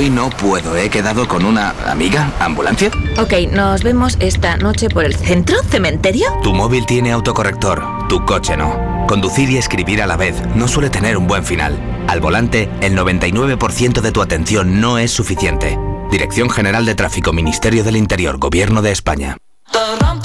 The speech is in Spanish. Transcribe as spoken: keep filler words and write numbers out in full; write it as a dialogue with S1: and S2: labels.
S1: Hoy no puedo, he quedado con una amiga. ¿Ambulancia?
S2: Ok, nos vemos esta noche por el centro. ¿Cementerio?
S1: Tu móvil tiene autocorrector, tu coche no. Conducir y escribir a la vez no suele tener un buen final. Al volante, el noventa y nueve por ciento de tu atención no es suficiente. Dirección General de Tráfico, Ministerio del Interior, Gobierno de España.